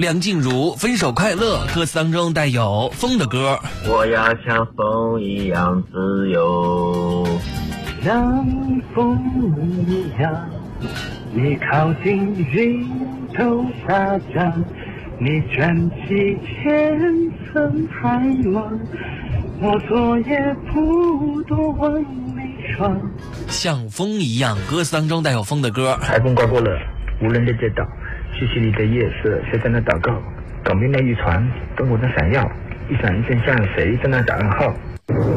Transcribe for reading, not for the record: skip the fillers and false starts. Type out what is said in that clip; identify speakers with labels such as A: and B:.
A: 梁静茹《分手快乐》歌词当中带有风的歌。
B: 我要像风一样自由，
C: 像风一样，你靠近云头撒娇，你卷起千层海浪，我昨夜不多往里闯。
A: 像风一样，歌词当中带有风的歌。
D: 台风刮过了无人的街道，淅淅沥的夜色，谁在那祷告？港边那渔船灯火在闪耀，一闪一闪，像谁在那打暗号？